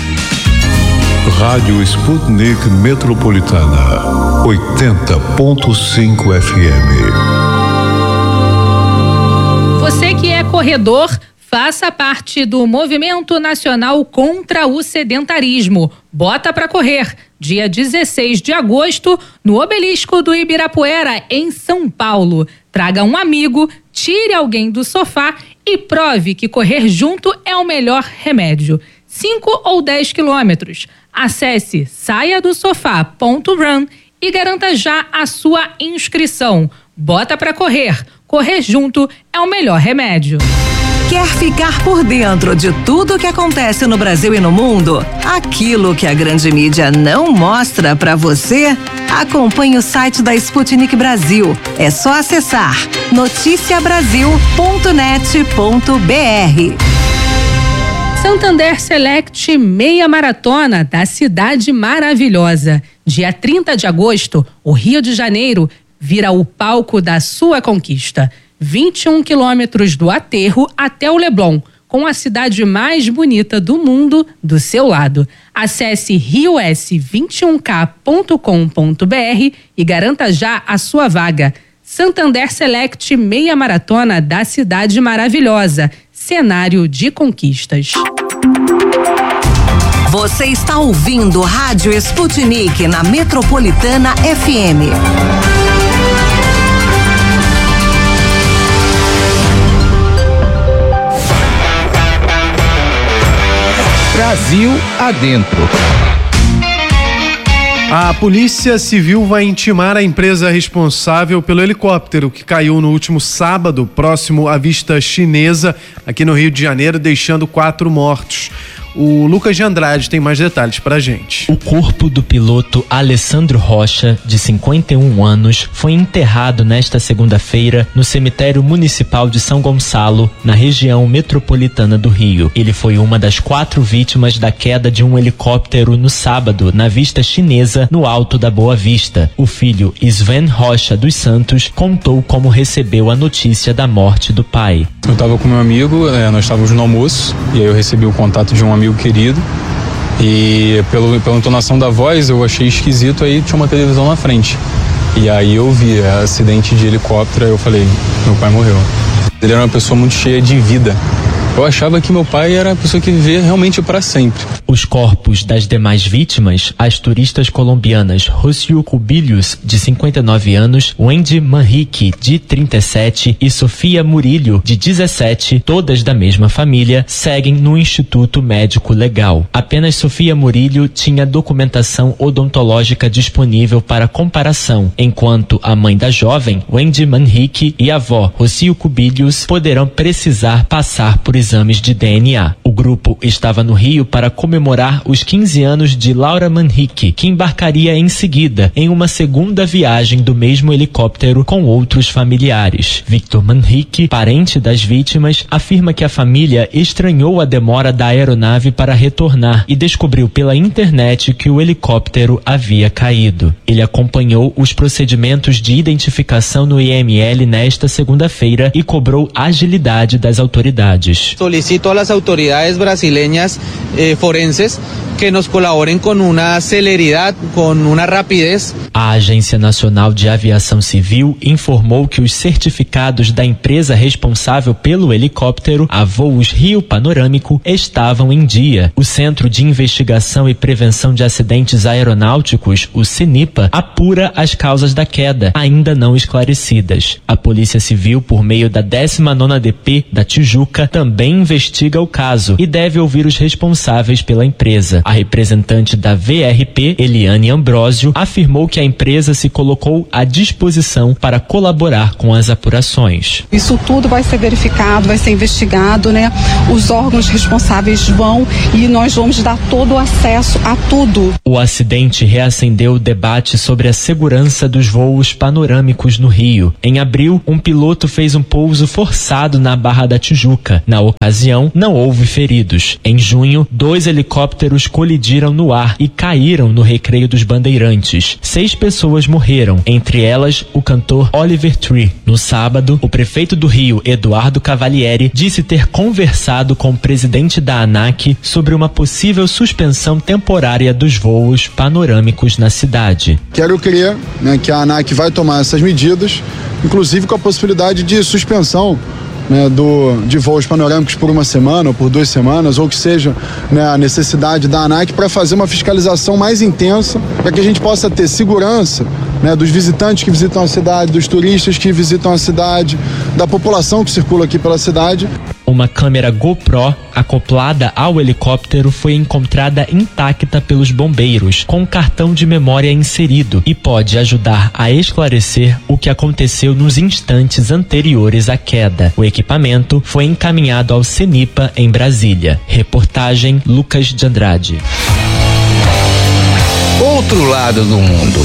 Rádio Sputnik Metropolitana, 80.5 FM. Você que é corredor, faça parte do Movimento Nacional contra o Sedentarismo. Bota pra correr, dia 16 de agosto, no Obelisco do Ibirapuera, em São Paulo. Traga um amigo, tire alguém do sofá e prove que correr junto é o melhor remédio. 5 ou 10 quilômetros. Acesse saiadosofá.run e garanta já a sua inscrição. Bota pra correr. Correr junto é o melhor remédio. Quer ficar por dentro de tudo o que acontece no Brasil e no mundo? Aquilo que a grande mídia não mostra pra você? Acompanhe o site da Sputnik Brasil. É só acessar noticiabrasil.net.br. Santander Select Meia Maratona da Cidade Maravilhosa. Dia 30 de agosto, o Rio de Janeiro vira o palco da sua conquista. 21 quilômetros do aterro até o Leblon, com a cidade mais bonita do mundo do seu lado. Acesse rios21k.com.br e garanta já a sua vaga. Santander Select Meia Maratona da Cidade Maravilhosa. Cenário de conquistas. Você está ouvindo Rádio Sputnik na Metropolitana FM. Brasil adentro. A Polícia Civil vai intimar a empresa responsável pelo helicóptero que caiu no último sábado, próximo à Vista Chinesa, aqui no Rio de Janeiro, deixando 4 mortos. O Lucas de Andrade tem mais detalhes pra gente. O corpo do piloto Alessandro Rocha, de 51 anos, foi enterrado nesta segunda-feira no cemitério municipal de São Gonçalo, na região metropolitana do Rio. Ele foi uma das 4 vítimas da queda de um helicóptero no sábado, na Vista Chinesa, no Alto da Boa Vista. O filho Sven Rocha dos Santos contou como recebeu a notícia da morte do pai. Eu estava com meu amigo, nós estávamos no almoço, e aí eu recebi o contato de um amigo querido, e pela entonação da voz eu achei esquisito, aí tinha uma televisão na frente, e aí eu vi acidente de helicóptero, aí eu falei, meu pai morreu. Ele era uma pessoa muito cheia de vida. Eu achava que meu pai era a pessoa que vivia realmente para sempre. Os corpos das demais vítimas, as turistas colombianas Rocio Cubillos, de 59 anos, Wendy Manrique, de 37 e Sofia Murillo, de 17, todas da mesma família, seguem no Instituto Médico Legal. Apenas Sofia Murillo tinha documentação odontológica disponível para comparação, enquanto a mãe da jovem, Wendy Manrique, e a avó, Rocio Cubillos, poderão precisar passar por exames de DNA. O grupo estava no Rio para comemorar os 15 anos de Laura Manrique, que embarcaria em seguida em uma segunda viagem do mesmo helicóptero com outros familiares. Victor Manrique, parente das vítimas, afirma que a família estranhou a demora da aeronave para retornar e descobriu pela internet que o helicóptero havia caído. Ele acompanhou os procedimentos de identificação no IML nesta segunda-feira e cobrou agilidade das autoridades. Solicito a las autoridades brasileñas forenses que nos colaboren con una celeridad, con una rapidez. A Agência Nacional de Aviação Civil informou que os certificados da empresa responsável pelo helicóptero, a Voos Rio Panorâmico, estavam em dia. O Centro de Investigação e Prevenção de Acidentes Aeronáuticos, o CENIPA, apura as causas da queda, ainda não esclarecidas. A Polícia Civil, por meio da 19ª DP da Tijuca, também investiga o caso e deve ouvir os responsáveis pela empresa. A representante da VRP, Eliane Ambrósio, afirmou que a empresa se colocou à disposição para colaborar com as apurações. Isso tudo vai ser verificado, vai ser investigado, né? Os órgãos responsáveis vão e nós vamos dar todo o acesso a tudo. O acidente reacendeu o debate sobre a segurança dos voos panorâmicos no Rio. Em abril, um piloto fez um pouso forçado na Barra da Tijuca. Na ocasião, não houve feridos. Em junho, 2 helicópteros colidiram no ar e caíram no Recreio dos Bandeirantes. 6 pessoas morreram, entre elas o cantor Oliver Tree. No sábado, o prefeito do Rio, Eduardo Cavalieri, disse ter conversado com o presidente da ANAC sobre uma possível suspensão temporária dos voos panorâmicos na cidade. Quero crer, né, que a ANAC vai tomar essas medidas, inclusive com a possibilidade de suspensão, né, de voos panorâmicos por uma semana ou por 2 semanas, ou que seja, né, a necessidade da ANAC para fazer uma fiscalização mais intensa, para que a gente possa ter segurança, né, dos visitantes que visitam a cidade, dos turistas que visitam a cidade, da população que circula aqui pela cidade. Uma câmera GoPro acoplada ao helicóptero foi encontrada intacta pelos bombeiros, com cartão de memória inserido, e pode ajudar a esclarecer o que aconteceu nos instantes anteriores à queda. O equipamento foi encaminhado ao CENIPA em Brasília. Reportagem Lucas de Andrade. Outro lado do mundo.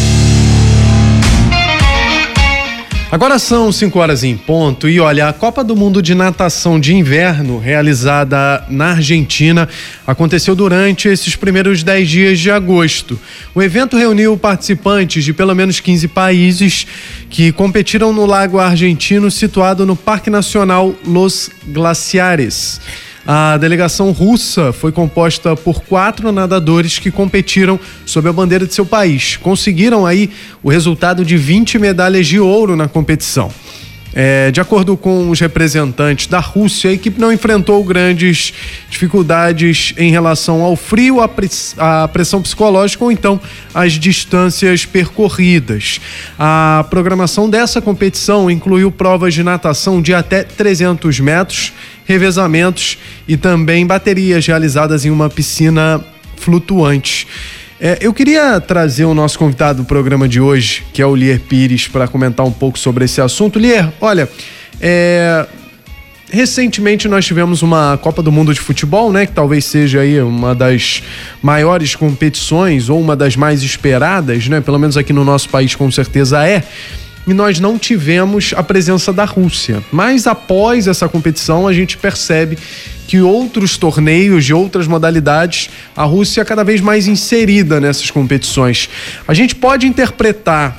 Agora são 5 horas em ponto e olha, a Copa do Mundo de Natação de Inverno, realizada na Argentina, aconteceu durante esses primeiros 10 dias de agosto. O evento reuniu participantes de pelo menos 15 países que competiram no Lago Argentino, situado no Parque Nacional Los Glaciares. A delegação russa foi composta por 4 nadadores que competiram sob a bandeira de seu país. Conseguiram aí o resultado de 20 medalhas de ouro na competição. De acordo com os representantes da Rússia, a equipe não enfrentou grandes dificuldades em relação ao frio, à pressão psicológica ou então às distâncias percorridas. A programação dessa competição incluiu provas de natação de até 300 metros, revezamentos e também baterias realizadas em uma piscina flutuante. Eu queria trazer o nosso convidado do programa de hoje, que é o Lier Pires, para comentar um pouco sobre esse assunto. Lier, olha, recentemente nós tivemos uma Copa do Mundo de Futebol, né, que talvez seja aí uma das maiores competições ou uma das mais esperadas, né, pelo menos aqui no nosso país com certeza é. E nós não tivemos a presença da Rússia. Mas após essa competição, a gente percebe que outros torneios de outras modalidades, a Rússia é cada vez mais inserida nessas competições. A gente pode interpretar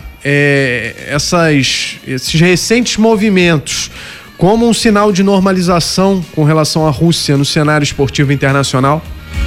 esses recentes movimentos como um sinal de normalização com relação à Rússia no cenário esportivo internacional?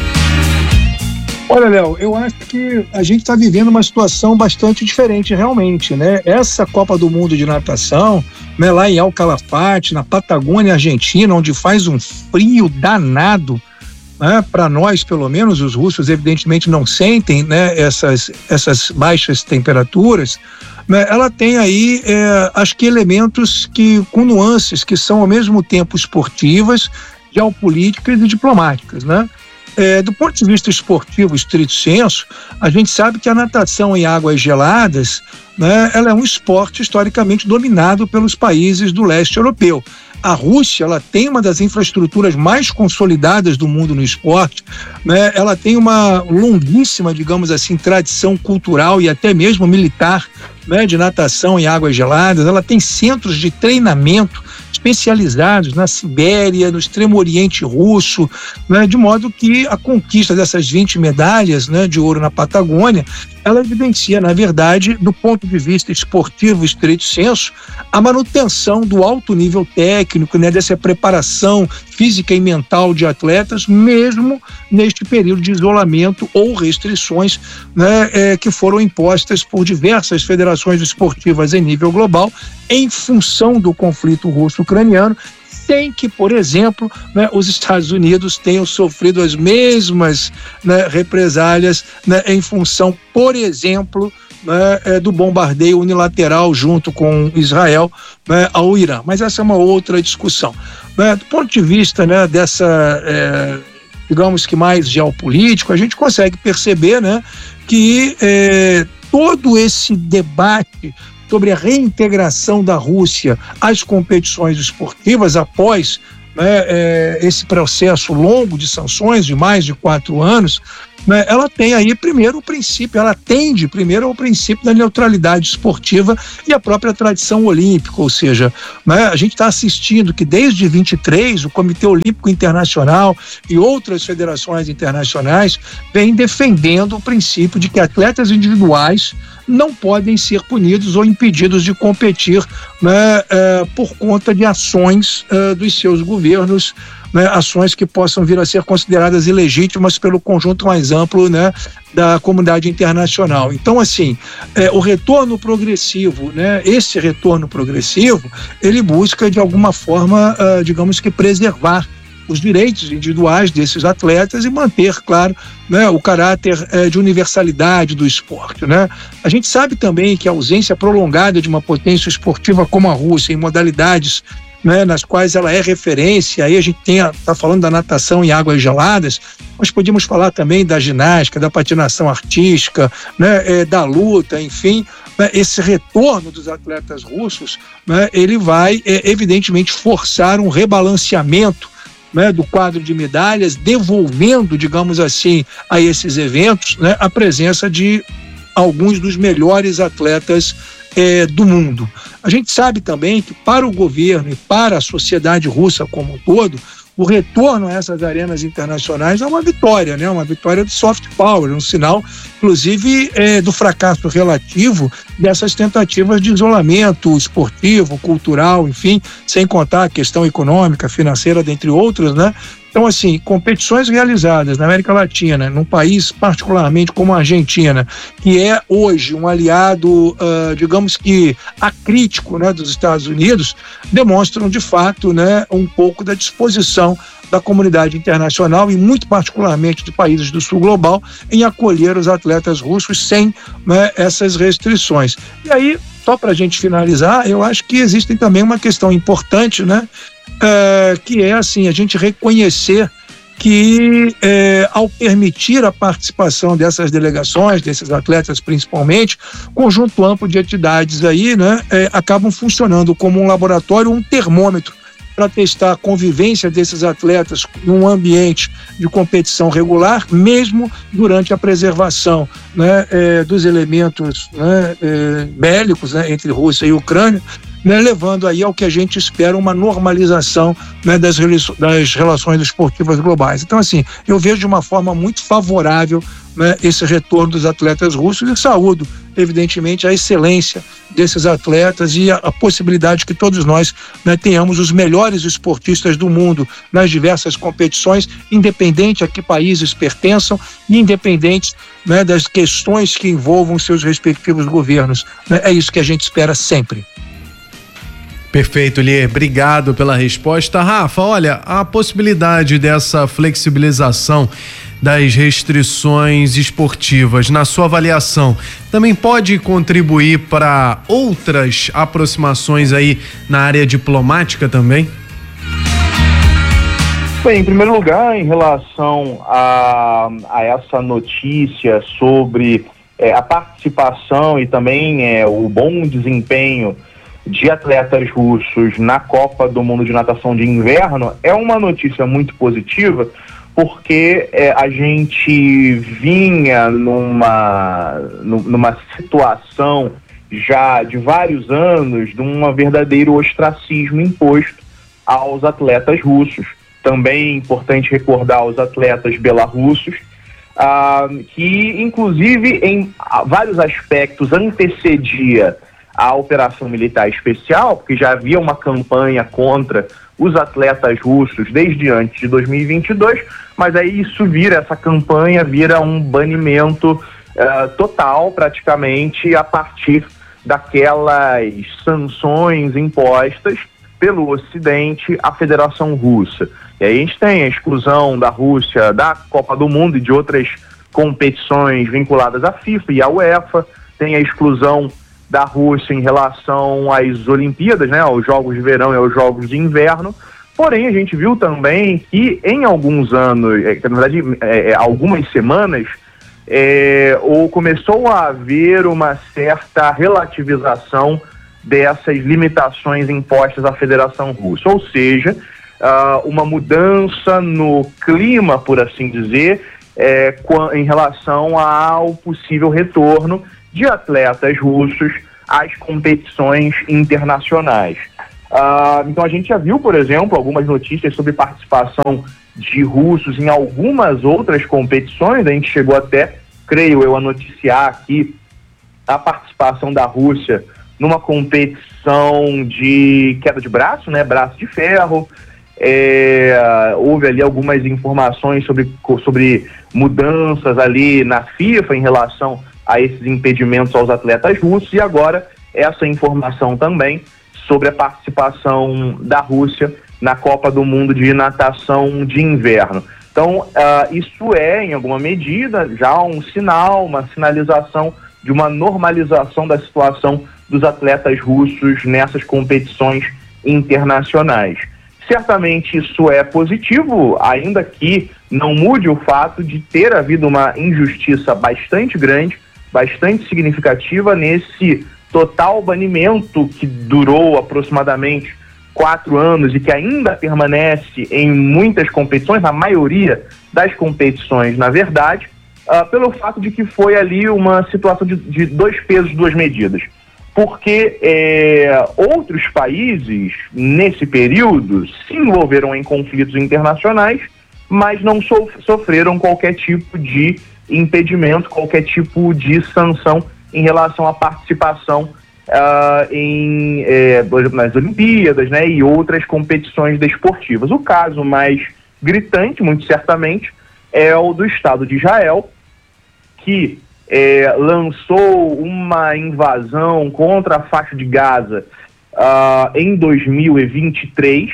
Olha, Léo, eu acho que a gente está vivendo uma situação bastante diferente realmente, né? Essa Copa do Mundo de natação, né, lá em El Calafate, na Patagônia Argentina, onde faz um frio danado, né? Para nós, pelo menos, os russos evidentemente não sentem, né, essas baixas temperaturas, né? Ela tem aí, acho que elementos com nuances que são ao mesmo tempo esportivas, geopolíticas e diplomáticas, né? Do ponto de vista esportivo, estrito senso, a gente sabe que a natação em águas geladas, né, ela é um esporte historicamente dominado pelos países do leste europeu. A Rússia, ela tem uma das infraestruturas mais consolidadas do mundo no esporte, né? Ela tem uma longuíssima, digamos assim, tradição cultural e até mesmo militar, né, de natação em águas geladas. Ela tem centros de treinamento especializados na Sibéria, no Extremo Oriente Russo, né, de modo que a conquista dessas 20 medalhas, né, de ouro na Patagônia, ela evidencia, na verdade, do ponto de vista esportivo, estrito senso, a manutenção do alto nível técnico, né, dessa preparação física e mental de atletas, mesmo neste período de isolamento ou restrições, né, que foram impostas por diversas federações esportivas em nível global, em função do conflito russo-ucraniano, sem que, por exemplo, né, os Estados Unidos tenham sofrido as mesmas, né, represálias, né, em função, por exemplo, né, do bombardeio unilateral junto com Israel, né, ao Irã. Mas essa é uma outra discussão. Do ponto de vista, né, digamos que mais geopolítico, a gente consegue perceber, né, que todo esse debate sobre a reintegração da Rússia às competições esportivas após, né, esse processo longo de sanções de mais de 4 anos, né, ela tem aí primeiro o princípio, ela atende primeiro ao princípio da neutralidade esportiva e a própria tradição olímpica, ou seja, né, a gente está assistindo que desde 23 o Comitê Olímpico Internacional e outras federações internacionais vêm defendendo o princípio de que atletas individuais não podem ser punidos ou impedidos de competir, né, por conta de ações dos seus governos, né, ações que possam vir a ser consideradas ilegítimas pelo conjunto mais amplo, né, da comunidade internacional. Então, assim, o retorno progressivo, né, esse retorno progressivo, ele busca de alguma forma, digamos que preservar os direitos individuais desses atletas e manter, claro, né, o caráter de universalidade do esporte, né? A gente sabe também que a ausência prolongada de uma potência esportiva como a Rússia em modalidades, né, nas quais ela é referência, aí a gente está falando da natação em águas geladas, mas podíamos falar também da ginástica, da patinação artística, né, da luta, enfim, né, esse retorno dos atletas russos, né, ele vai evidentemente forçar um rebalanceamento, né, do quadro de medalhas, devolvendo, digamos assim, a esses eventos, né, a presença de alguns dos melhores atletas do mundo. A gente sabe também que para o governo e para a sociedade russa como um todo, o retorno a essas arenas internacionais é uma vitória, né? Uma vitória de soft power, um sinal, inclusive, do fracasso relativo dessas tentativas de isolamento esportivo, cultural, enfim, sem contar a questão econômica, financeira, dentre outras, né? Então, assim, competições realizadas na América Latina, num país particularmente como a Argentina, que é hoje um aliado, digamos que acrítico, né, dos Estados Unidos, demonstram de fato, né, um pouco da disposição da comunidade internacional e muito particularmente de países do sul global em acolher os atletas russos sem, né, essas restrições. E aí, só para a gente finalizar, eu acho que existe também uma questão importante, né, que é assim, a gente reconhecer que ao permitir a participação dessas delegações, desses atletas principalmente, conjunto amplo de entidades aí, né, acabam funcionando como um laboratório, um termômetro para testar a convivência desses atletas num ambiente de competição regular, mesmo durante a preservação, né, dos elementos, né, bélicos, né, entre Rússia e Ucrânia, né, levando aí ao que a gente espera uma normalização, né, das relações esportivas globais. Então, assim, eu vejo de uma forma muito favorável, né, esse retorno dos atletas russos e saúdo, evidentemente, a excelência desses atletas e a possibilidade que todos nós, né, tenhamos os melhores esportistas do mundo nas diversas competições, independente a que países pertençam e independente, né, das questões que envolvam seus respectivos governos. Né? É isso que a gente espera sempre. Perfeito, Lier. Obrigado pela resposta. Rafa, olha, a possibilidade dessa flexibilização das restrições esportivas, na sua avaliação, também pode contribuir para outras aproximações aí na área diplomática também? Bem, em primeiro lugar, em relação a essa notícia sobre a participação e também o bom desempenho de atletas russos na Copa do Mundo de Natação de Inverno, é uma notícia muito positiva, porque a gente vinha numa situação já de vários anos de um verdadeiro ostracismo imposto aos atletas russos. Também é importante recordar os atletas belarussos, que inclusive em vários aspectos antecedia a operação militar especial, porque já havia uma campanha contra os atletas russos desde antes de 2022, mas aí essa campanha vira um banimento total, praticamente, a partir daquelas sanções impostas pelo Ocidente à Federação Russa. E aí a gente tem a exclusão da Rússia da Copa do Mundo e de outras competições vinculadas à FIFA e à UEFA, tem a exclusão da Rússia em relação às Olimpíadas, né, aos Jogos de Verão e aos Jogos de Inverno, Porém, a gente viu também que em alguns anos, na verdade, algumas semanas, ou começou a haver uma certa relativização dessas limitações impostas à Federação Russa, ou seja, uma mudança no clima, por assim dizer, em relação ao possível retorno de atletas russos às competições internacionais. Então a gente já viu, por exemplo, algumas notícias sobre participação de russos em algumas outras competições. A gente chegou até, creio eu, a noticiar aqui a participação da Rússia numa competição de queda de braço, né, braço de ferro. Houve ali algumas informações sobre mudanças ali na FIFA em relação a esses impedimentos aos atletas russos, e agora essa informação também sobre a participação da Rússia na Copa do Mundo de Natação de Inverno. Então, isso em alguma medida, já um sinal, uma sinalização de uma normalização da situação dos atletas russos nessas competições internacionais. Certamente isso é positivo, ainda que não mude o fato de ter havido uma injustiça bastante grande, bastante significativa nesse total banimento que durou aproximadamente 4 anos e que ainda permanece em muitas competições, na maioria das competições, na verdade, pelo fato de que foi ali uma situação de 2 pesos, 2 medidas. Porque outros países, nesse período, se envolveram em conflitos internacionais, mas não sofreram qualquer tipo de impedimento, qualquer tipo de sanção em relação à participação nas Olimpíadas, né, e outras competições desportivas. O caso mais gritante, muito certamente, é o do Estado de Israel, que lançou uma invasão contra a faixa de Gaza em 2023.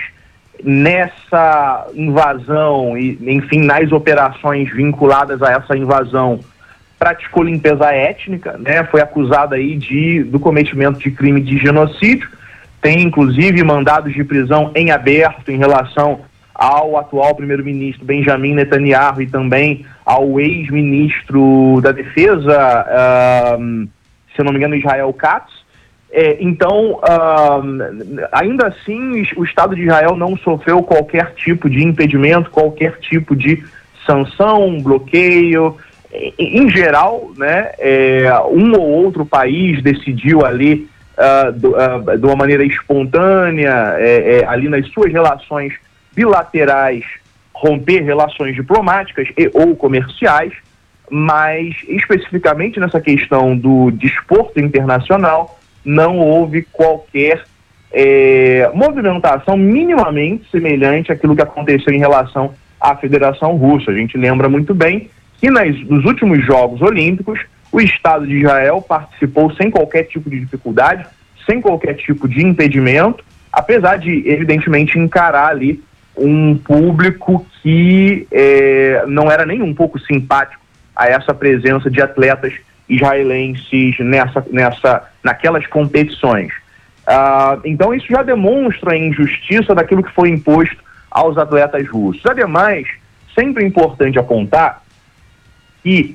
Nessa invasão e, enfim, nas operações vinculadas a essa invasão, praticou limpeza étnica, né? Foi acusado aí do cometimento de crime de genocídio. Tem, inclusive, mandados de prisão em aberto em relação ao atual primeiro-ministro Benjamin Netanyahu e também ao ex-ministro da Defesa, se eu não me engano, Israel Katz. Então, ainda assim, o Estado de Israel não sofreu qualquer tipo de impedimento, qualquer tipo de sanção, bloqueio. Em geral, né, um ou outro país decidiu ali, de uma maneira espontânea, ali nas suas relações bilaterais, romper relações diplomáticas ou comerciais, mas especificamente nessa questão do desporto internacional, não houve qualquer movimentação minimamente semelhante àquilo que aconteceu em relação à Federação Russa. A gente lembra muito bem que nos últimos Jogos Olímpicos, o Estado de Israel participou sem qualquer tipo de dificuldade, sem qualquer tipo de impedimento, apesar de, evidentemente, encarar ali um público que não era nem um pouco simpático a essa presença de atletas israelenses naquelas competições. Então isso já demonstra a injustiça daquilo que foi imposto aos atletas russos. Ademais, sempre é importante apontar que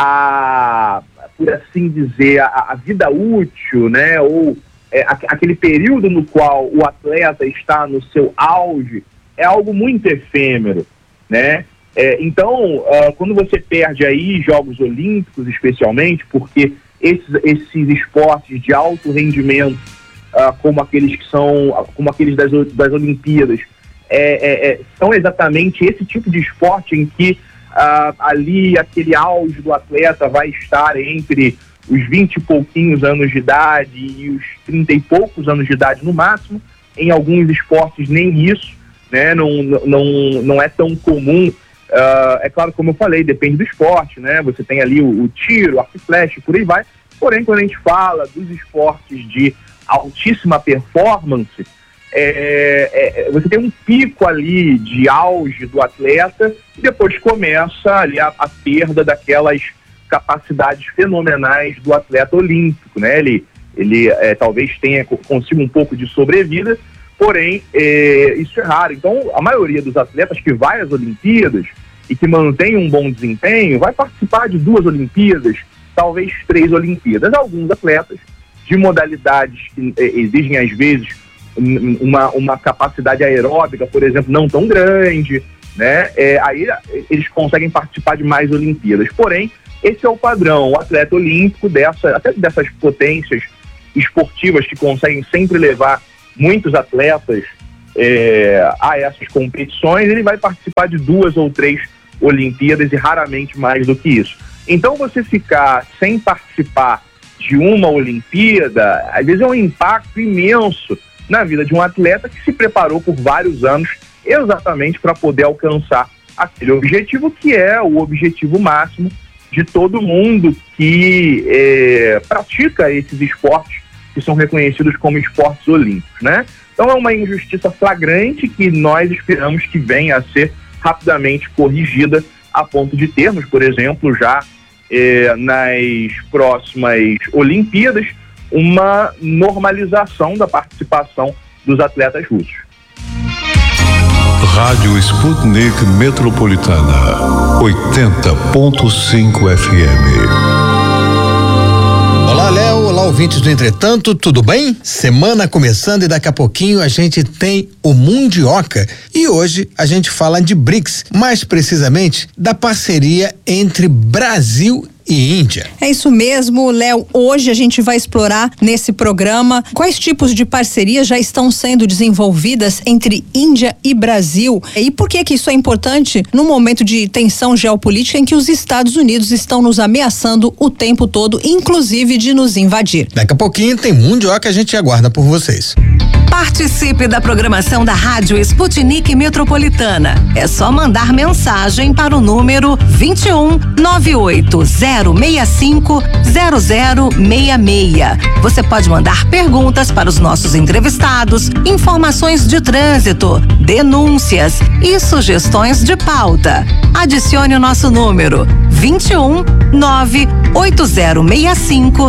por assim dizer, a vida útil, né, ou aquele período no qual o atleta está no seu auge, é algo muito efêmero, né? Então, quando você perde aí Jogos Olímpicos, especialmente, porque esses esportes de alto rendimento, como aqueles das Olimpíadas, são exatamente esse tipo de esporte em que ali aquele auge do atleta vai estar entre os 20 e pouquinhos anos de idade e os 30 e poucos anos de idade no máximo. Em alguns esportes nem isso, né? Não é tão comum. É claro, como eu falei, depende do esporte, né? Você tem ali o tiro, arco e flecha, por aí vai. Porém, quando a gente fala dos esportes de altíssima performance, você tem um pico ali de auge do atleta e depois começa ali a perda daquelas capacidades fenomenais do atleta olímpico, né? Ele talvez tenha consigo um pouco de sobrevida, Porém, isso é raro. Então, a maioria dos atletas que vai às Olimpíadas e que mantém um bom desempenho vai participar de 2 Olimpíadas, talvez 3 Olimpíadas. Alguns atletas de modalidades que exigem, às vezes, uma capacidade aeróbica, por exemplo, não tão grande, né? Aí eles conseguem participar de mais Olimpíadas. Porém, esse é o padrão. O atleta olímpico, até dessas potências esportivas que conseguem sempre levar muitos atletas a essas competições, ele vai participar de 2 ou 3 Olimpíadas e raramente mais do que isso. Então, você ficar sem participar de uma Olimpíada, às vezes é um impacto imenso na vida de um atleta que se preparou por vários anos exatamente para poder alcançar aquele objetivo, que é o objetivo máximo de todo mundo que pratica esses esportes que são reconhecidos como esportes olímpicos, né? Então é uma injustiça flagrante que nós esperamos que venha a ser rapidamente corrigida, a ponto de termos, por exemplo, já nas próximas Olimpíadas, uma normalização da participação dos atletas russos. Rádio Sputnik Metropolitana, 80.5 FM. Olá, Léo. Olá, ouvintes do Entretanto, tudo bem? Semana começando e daqui a pouquinho a gente tem o Mundioca. E hoje a gente fala de BRICS, mais precisamente da parceria entre Brasil e Índia. É isso mesmo, Léo. Hoje a gente vai explorar nesse programa quais tipos de parcerias já estão sendo desenvolvidas entre Índia e Brasil e por que isso é importante num momento de tensão geopolítica em que os Estados Unidos estão nos ameaçando o tempo todo, inclusive de nos invadir. Daqui a pouquinho tem Mundioca, a gente aguarda por vocês. Participe da programação da Rádio Sputnik Metropolitana. É só mandar mensagem para o número 21 98065 0066. Você pode mandar perguntas para os nossos entrevistados, informações de trânsito, denúncias e sugestões de pauta. Adicione o nosso número 21 98065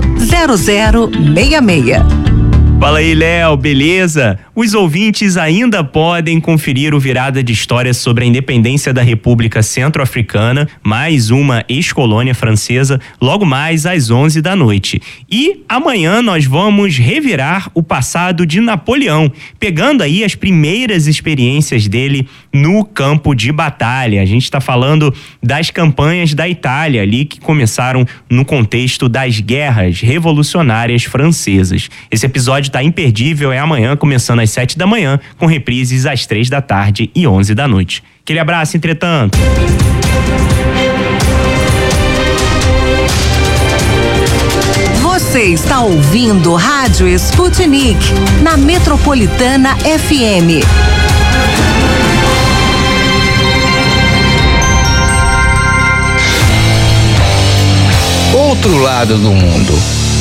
0066. Fala aí, Léo, beleza? Os ouvintes ainda podem conferir o Virada de História sobre a independência da República Centro-Africana, mais uma ex-colônia francesa, logo mais às 11 da noite. E amanhã nós vamos revirar o passado de Napoleão, pegando aí as primeiras experiências dele no campo de batalha. A gente está falando das campanhas da Itália ali que começaram no contexto das guerras revolucionárias francesas. Esse episódio tá imperdível, é amanhã, começando às 7 da manhã, com reprises às 3 da tarde e 11 da noite. Aquele abraço, entretanto. Você está ouvindo Rádio Sputnik, na Metropolitana FM. Outro lado do mundo.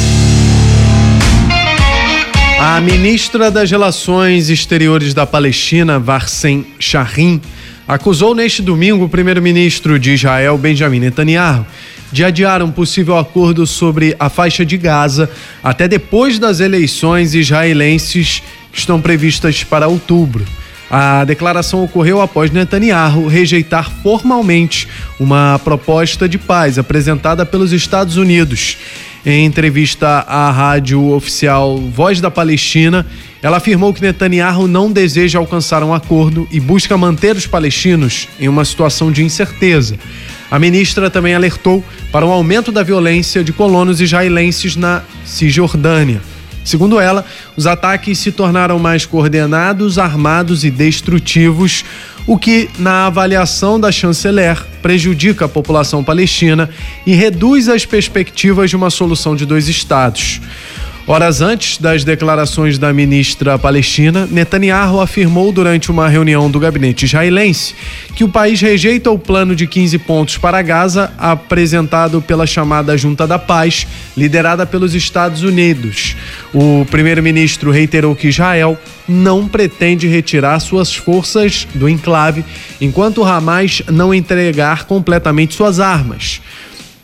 A ministra das Relações Exteriores da Palestina, Warsem Shahrin, acusou neste domingo o primeiro-ministro de Israel, Benjamin Netanyahu, de adiar um possível acordo sobre a faixa de Gaza até depois das eleições israelenses que estão previstas para outubro. A declaração ocorreu após Netanyahu rejeitar formalmente uma proposta de paz apresentada pelos Estados Unidos. Em entrevista à rádio oficial Voz da Palestina, ela afirmou que Netanyahu não deseja alcançar um acordo e busca manter os palestinos em uma situação de incerteza. A ministra também alertou para um aumento da violência de colonos israelenses na Cisjordânia. Segundo ela, os ataques se tornaram mais coordenados, armados e destrutivos, o que, na avaliação da chanceler, prejudica a população palestina e reduz as perspectivas de uma solução de 2 estados. Horas antes das declarações da ministra palestina, Netanyahu afirmou durante uma reunião do gabinete israelense que o país rejeita o plano de 15 pontos para Gaza apresentado pela chamada Junta da Paz, liderada pelos Estados Unidos. O primeiro-ministro reiterou que Israel não pretende retirar suas forças do enclave enquanto Hamas não entregar completamente suas armas.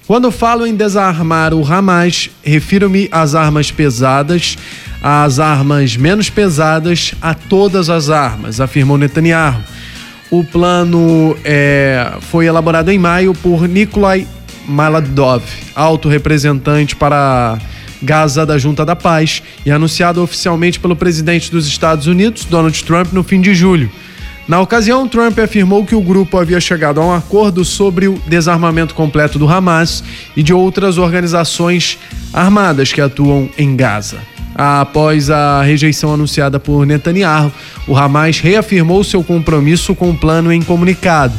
Quando falo em desarmar o Hamas, refiro-me às armas pesadas, às armas menos pesadas, a todas as armas, afirmou Netanyahu. O plano foi elaborado em maio por Nikolai Maladov, alto representante para Gaza da Junta da Paz, e anunciado oficialmente pelo presidente dos Estados Unidos, Donald Trump, no fim de julho. Na ocasião, Trump afirmou que o grupo havia chegado a um acordo sobre o desarmamento completo do Hamas e de outras organizações armadas que atuam em Gaza. Após a rejeição anunciada por Netanyahu, o Hamas reafirmou seu compromisso com o plano em comunicado.